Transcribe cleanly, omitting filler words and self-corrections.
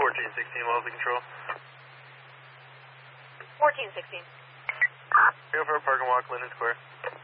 1416, what was the control? 1416. Go for a park and walk, Linden Square.